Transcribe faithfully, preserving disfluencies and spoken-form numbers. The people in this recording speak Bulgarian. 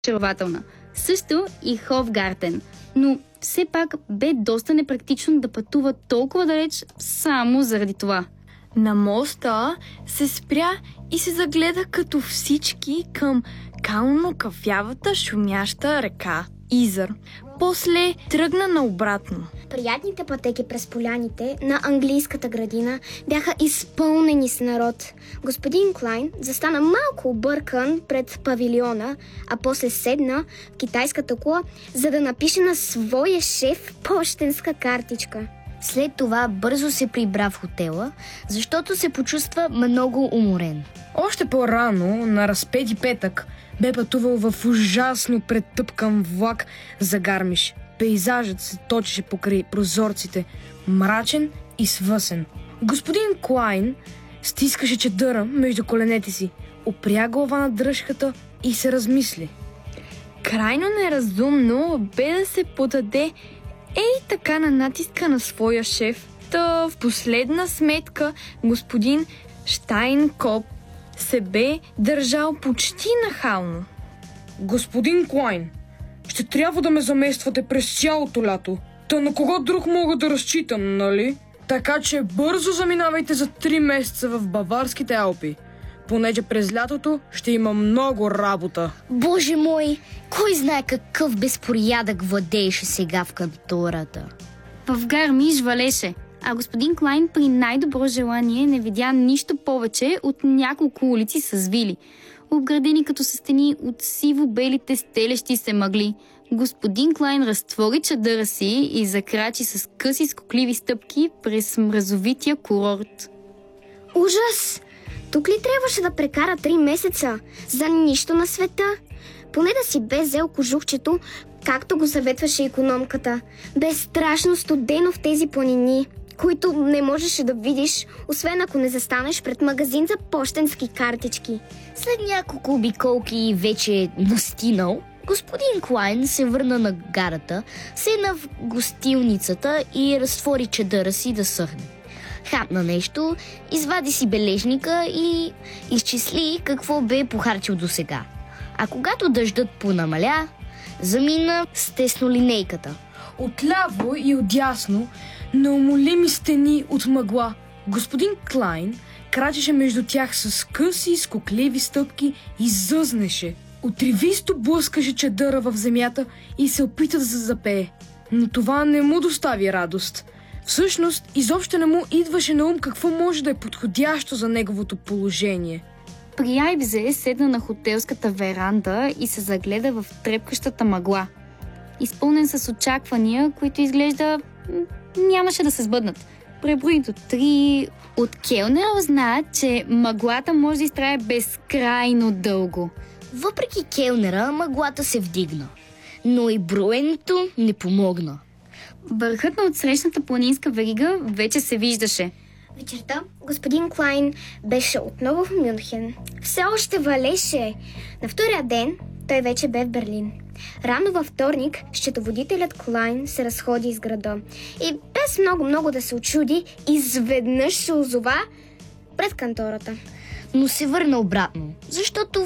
очарователна. Също и Хофгартен, но все пак бе доста непрактично да пътува толкова далеч само заради това. На моста се спря и се загледа като всички към кално-кафявата шумяща река Изър. После тръгна наобратно. Приятните пътеки през поляните на английската градина бяха изпълнени с народ. Господин Клайн застана малко объркан пред павилиона, а после седна в китайската кула, за да напише на своя шеф пощенска картичка. След това бързо се прибра в хотела, защото се почувства много уморен. Още по-рано, на разпети петък, бе пътувал в ужасно претъпкан влак за Гармиш. Пейзажът се точеше покрай прозорците, мрачен и свъсен. Господин Клайн стискаше чадъра между коленете си, опря глава на дръжката и се размисли. Крайно неразумно бе да се подаде ей така на натиска на своя шеф. Та в последна сметка господин Штайнкоп се бе държал почти нахално. Господин Клайн, ще трябва да ме замествате през цялото лято. Та на кого друг мога да разчитам, нали? Така че бързо заминавайте за три месеца в Баварските Алпи, понеже през лятото ще има много работа. Боже мой, кой знае какъв безпорядък владееше сега в кантората. В Гармиш валеше, а господин Клайн при най-добро желание не видя нищо повече от няколко улици с вили, обградени като със стени от сиво-белите стелещи се мъгли. Господин Клайн разтвори чадъра си и закрачи с къси скокливи стъпки през мразовития курорт. Ужас! Тук ли трябваше да прекара три месеца? За нищо на света? Поне да си бе взел кожухчето, както го съветваше икономката. Бе страшно студено в тези планини, които не можеше да видиш, освен ако не застанеш пред магазин за пощенски картички. След няколко обиколки вече настинал, господин Клайн се върна на гарата, седна в гостилницата и разтвори чадъра си да съхне. Хапна нещо, извади си бележника и изчисли какво бе похарчил досега. А когато дъждът понамаля, замина с теснолинейката. Отляво и отдясно, неумолими стени от мъгла, господин Клайн крачеше между тях с къси, скокливи стъпки и зъзнеше. Отривисто блъскаше чадъра в земята и се опита да се запее. Но това не му достави радост. Всъщност, изобщо не му идваше на ум какво може да е подходящо за неговото положение. При Айбзе седна на хотелската веранда и се загледа в трепкащата мъгла, изпълнен с очаквания, които изглежда нямаше да се сбъднат. Преброи до три. От келнера узна, че мъглата може да изтрае безкрайно дълго. Въпреки келнера, мъглата се вдигна, но и броенето не помогна. Върхът на отсрещната планинска верига вече се виждаше. Вечерта господин Клайн беше отново в Мюнхен. Все още валеше. На втория ден той вече бе в Берлин. Рано във вторник счетоводителят Клайн се разходи из града и без много-много да се очуди, изведнъж се озова пред кантората. Но се върна обратно, защото